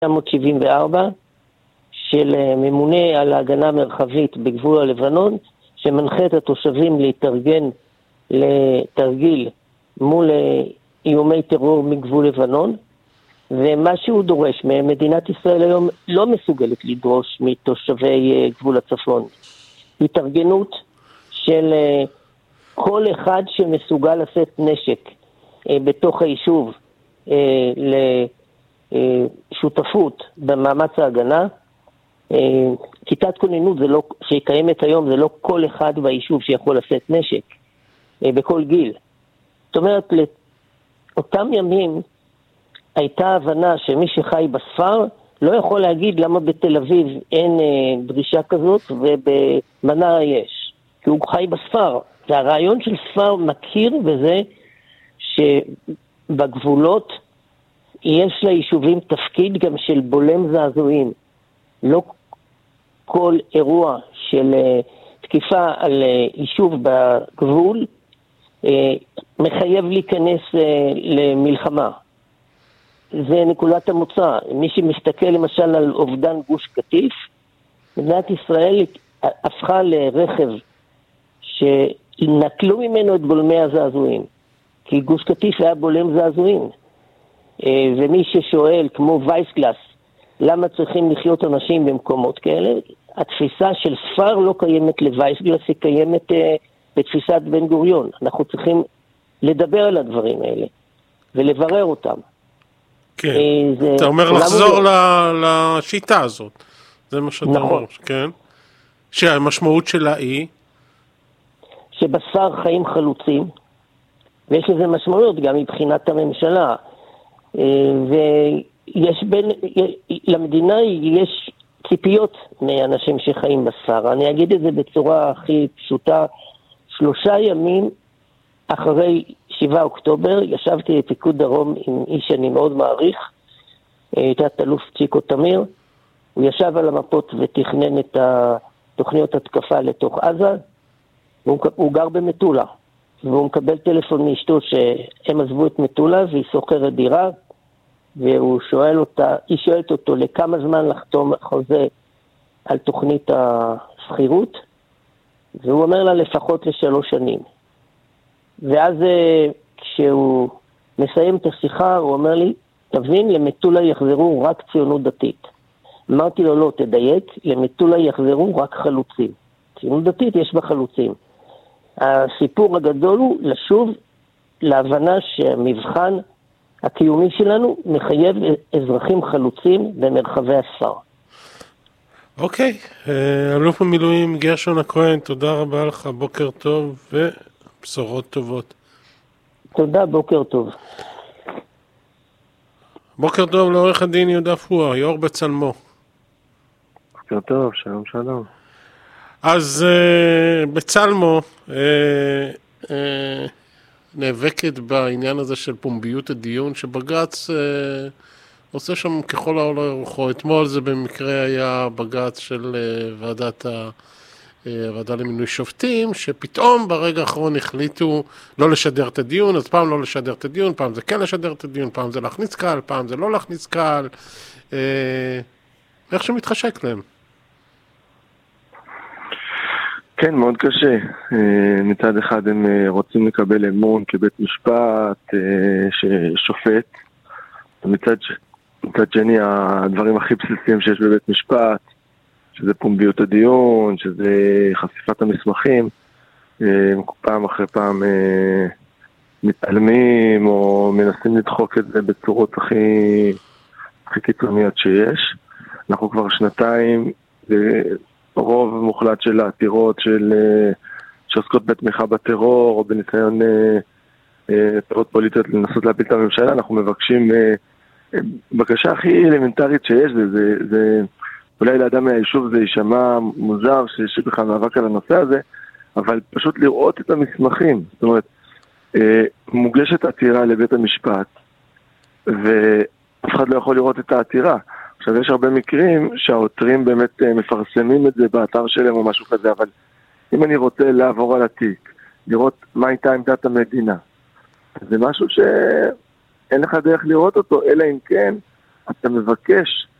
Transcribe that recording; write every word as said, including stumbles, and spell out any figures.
תשע מאות שבעים וארבע של ממונה על ההגנה המרחבית בגבול הלבנון, שמנחה את התושבים להתארגן לתרגיל מול איומי טרור מגבול לבנון, ומה שהוא דורש ממדינת ישראל היום לא מסוגלת לדרוש מתושבי גבול הצפון. התארגנות של כל אחד שמסוגל לשאת נשק בתוך היישוב לשותפות במאמץ ההגנה. כיתת כוננות זה לא, שקיימת היום, זה לא כל אחד ביישוב שיכול לשאת נשק בכל גיל. זאת אומרת, לאותם ימים הייתה הבנה שמי שחי בספר לא יכול להגיד למה בתל אביב אין דרישה כזאת ובמנרה יש, כי הוא חי בספר. והרעיון של ספר מכיר בזה שבגבולות יש ליישובים תפקיד גם של בולם זעזועים. לא כל אירוע של תקיפה על יישוב בגבול מחייב להיכנס למלחמה. זה נקודת המוצא. מי שמסתכל למשל על אובדן גוש קטיף, מדינת ישראל הפכה לרכב שנטלו ממנו את בולמי הזעזועים, כי גוש קטיף היה בולם זעזועים. ומי ששואל, כמו וייסגלס, למה צריכים לחיות אנשים במקומות כאלה, התפיסה של ספר לא קיימת לווייסגלס, היא קיימת בתפיסת בן גוריון. אנחנו צריכים לדבר על הדברים האלה ולברר אותם. כן, זה, אתה אומר לחזור ל, לשיטה הזאת, זה מה שאתה נכון. אומר, כן? שהמשמעות שלה היא? שבספר חיים חלוצים, ויש לזה משמעות גם מבחינת הממשלה, ויש בין, למדינה יש ציפיות מאנשים שחיים בספר. אני אגיד את זה בצורה הכי פשוטה, שלושה ימים אחרי שבעה אוקטובר, ישבתי בפיקוד דרום עם איש שאני מאוד מעריך, תת אלוף צ'יקו תמיר. הוא ישב על המפות ותכנן את התוכניות התקפה לתוך עזה, והוא גר במטולה, והוא מקבל טלפון מאשתו שהם עזבו את מטולה והיא סוחרת דירה, והוא שואל אותה, היא שואלת אותו לכמה זמן לחתום חוזה על תוכנית הסחירות, והוא אומר לה לפחות לשלוש שנים. ואז כשהוא מסיים את השיחה, הוא אומר לי, תבין, למטולה יחזרו רק ציונות דתית. אמרתי לו, לא, תדייק, למטולה יחזרו רק חלוצים. ציונות דתית יש בה חלוצים. הסיפור הגדול הוא לשוב להבנה שהמבחן הקיומי שלנו מחייב אזרחים חלוצים במרחבי הספר. אוקיי, אלוף המילואים גרשון הכהן, תודה רבה לך, בוקר טוב ובשורות טובות. תודה, בוקר טוב. בוקר טוב לעורך הדין יהודה פואה, יו"ר בצלמו. בוקר טוב, שלום שלום. אז uh, בצלמו uh, uh, נאבקת בעניין הזה של פומביות הדיון, שבג"ץ uh, עושה שם ככל העולה רוחו. אתמול זה במקרה היה בג"ץ של uh, ועדת ה... הוועדה למינוי שופטים, שפתאום ברגע האחרון החליטו לא לשדר את הדיון, אז פעם לא לשדר את הדיון, פעם זה כן לשדר את הדיון, פעם זה להכניס קהל, פעם זה לא להכניס קהל. אה, איך שמתחשק להם? כן, מאוד קשה. מצד אחד הם רוצים לקבל אמון כבית משפט, ששופט. מצד, מצד שני, הדברים הכי בסיסיים שיש בבית משפט, שזה פומביות הדיון, שזה חשיפת המסמכים, פעם אחרי פעם מתעלמים או מנסים לדחוק את זה בצורות הכי, הכי קיצוניות שיש. אנחנו כבר שנתיים, רוב מוחלט של העתירות של, שעוסקות בתמיכה בטרור או בניסיון עתירות פוליטיות לנסות להפיל את הממשלה, אנחנו מבקשים, בקשה הכי אלמנטרית שיש, זה, זה, זה אולי לאדם מהיישוב זה יישמע מוזר שיש בכלל מאבק על הנושא הזה, אבל פשוט לראות את המסמכים. זאת אומרת, מוגשת עתירה לבית המשפט, ואף אחד לא יכול לראות את העתירה. עכשיו, יש הרבה מקרים שהעותרים באמת מפרסמים את זה באתר שלהם או משהו כזה, אבל אם אני רוצה לעבור על התיק, לראות מה הייתה עמדת המדינה, זה משהו שאין לך דרך לראות אותו, אלא אם כן אתה מבקש